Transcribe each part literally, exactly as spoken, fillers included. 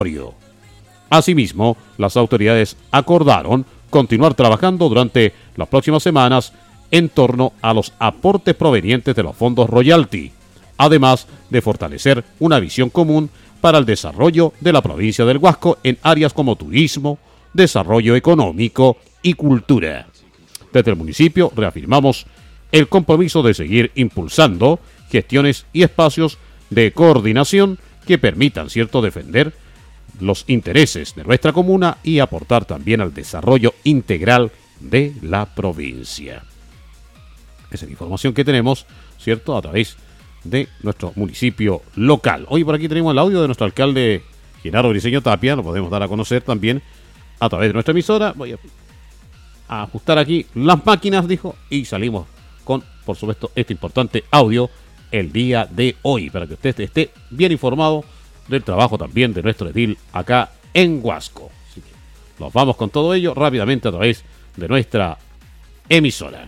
Asimismo, las autoridades acordaron continuar trabajando durante las próximas semanas en torno a los aportes provenientes de los fondos royalty, además de fortalecer una visión común para el desarrollo de la provincia del Huasco en áreas como turismo, desarrollo económico y cultura. Desde el municipio reafirmamos el compromiso de seguir impulsando gestiones y espacios de coordinación que permitan, cierto, defender los intereses de nuestra comuna y aportar también al desarrollo integral de la provincia. Esa es la información que tenemos, cierto, a través de nuestro municipio local. Hoy por aquí tenemos el audio de nuestro alcalde Genaro Briceño Tapia, lo podemos dar a conocer también a través de nuestra emisora. Voy a ajustar aquí las máquinas, dijo, y salimos con, por supuesto, este importante audio el día de hoy, para que usted esté bien informado del trabajo también de nuestro edil acá en Huasco. Así que nos vamos con todo ello rápidamente a través de nuestra emisora.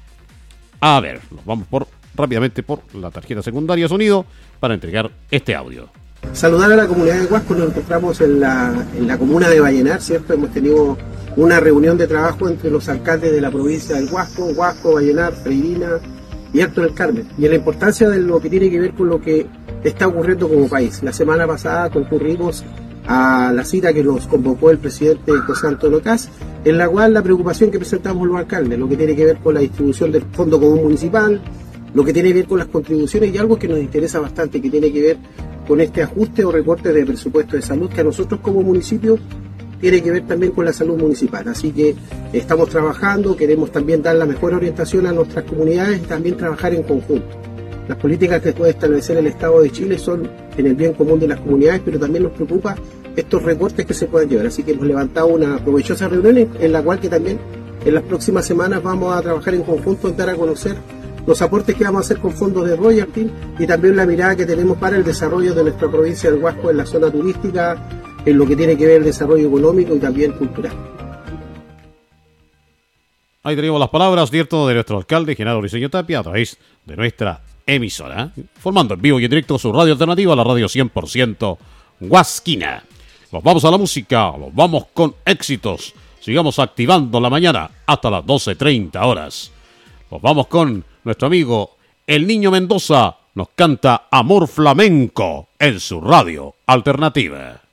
A ver, nos vamos por rápidamente por la tarjeta secundaria sonido para entregar este audio. Saludar a la comunidad de Huasco. Nos encontramos en la, en la comuna de Vallenar, ¿cierto? Hemos tenido una reunión de trabajo entre los alcaldes de la provincia del Huasco, Huasco, Vallenar, Freirina y Alto del Carmen, y en la importancia de lo que tiene que ver con lo que está ocurriendo como país. La semana pasada concurrimos a la cita que nos convocó el presidente José Antonio Kast, en la cual la preocupación que presentamos los alcaldes, lo que tiene que ver con la distribución del Fondo Común Municipal, lo que tiene que ver con las contribuciones y algo que nos interesa bastante, que tiene que ver con este ajuste o recorte de presupuesto de salud, que a nosotros como municipio tiene que ver también con la salud municipal. Así que estamos trabajando, queremos también dar la mejor orientación a nuestras comunidades y también trabajar en conjunto. Las políticas que puede establecer el Estado de Chile son en el bien común de las comunidades, pero también nos preocupa estos recortes que se pueden llevar. Así que hemos levantado una provechosa reunión en la cual que también en las próximas semanas vamos a trabajar en conjunto en dar a conocer los aportes que vamos a hacer con fondos de royalty y también la mirada que tenemos para el desarrollo de nuestra provincia del Huasco en la zona turística, en lo que tiene que ver el desarrollo económico y también cultural. Ahí tenemos las palabras, cierto, de nuestro alcalde Genaro Briceño Tapia a través de nuestra emisora, formando en vivo y en directo su radio alternativa, la radio cien por ciento Huasquina. Nos vamos a la música, nos vamos con éxitos. Sigamos activando la mañana hasta las doce treinta horas. Nos vamos con nuestro amigo El Niño Mendoza, nos canta Amor Flamenco en su radio alternativa.